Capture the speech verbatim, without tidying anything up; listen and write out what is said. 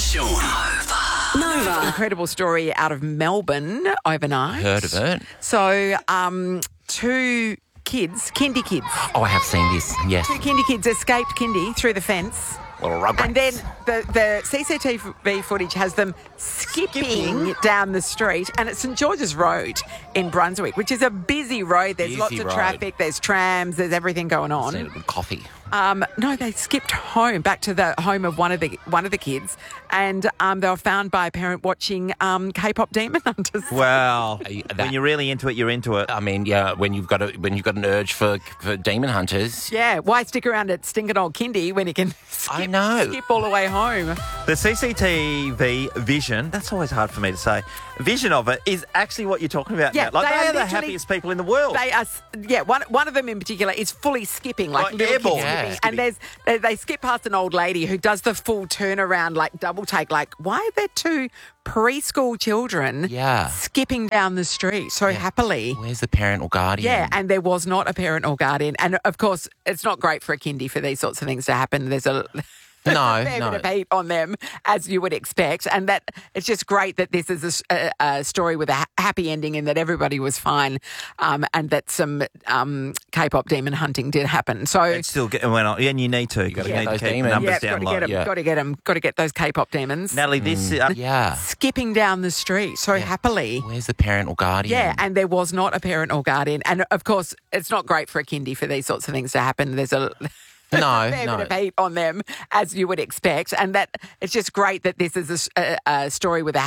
Sean. Nova. Incredible story out of Melbourne overnight. Heard of it. So, um, two kids, kindy kids, Oh, I have seen this. Yes. two kindy kids escaped kindy through the fence. Little rugrats. And then the, the C C T V footage has them skipping, Skipping? down the street, and it's St George's Road in Brunswick, which is a busy road. There's Busy lots of road. traffic, there's trams, there's everything going on. Seen it with coffee. Um, no, they skipped home, back to the home of one of the one of the kids, and um, they were found by a parent watching um, K-pop Demon Hunters. Wow. Uh, that- When you're really into it, you're into it. I mean, yeah, when you've got a, when you've got an urge for, for demon hunters. Yeah, why stick around at stinking old kindy when you can skip, I know. skip all the way home? The C C T V vision, that's always hard for me to say, vision of it is actually what you're talking about Yeah, now. Like, they they, are are the literally- happiest people in the world. They are, yeah. One one of them in particular is fully skipping, like, Like little kids airborne. skipping. Yeah. And there's they, they skip past an old lady who does the full turnaround, like double take. Like, why are there two preschool children Yeah. skipping down the street so happily? Where's the parent or guardian? Yeah, and there was not a parent or guardian, and of course, it's not great for a kindy for these sorts of things to happen. There's a There's No, a fair no. bit of heat on them, as you would expect, and that it's just great that this is a s- a, a story with a ha- happy ending and that everybody was fine, um, and that some um, K-pop demon hunting did happen. So, It's still getting went on. And you need to. You gotta need get to those keep the demons. numbers yeah, down got to low. get them, Yeah. got to get them, got to get those K-pop demons Natalie, this... Uh, Yeah. skipping down the street so happily. Where's the parent or guardian? Yeah, and there was not a parent or guardian, and of course, it's not great for a kindy for these sorts of things to happen. There's a No, a fair no. bit of heat on them, as you would expect, and that it's just great that this is a, s- a- a story with a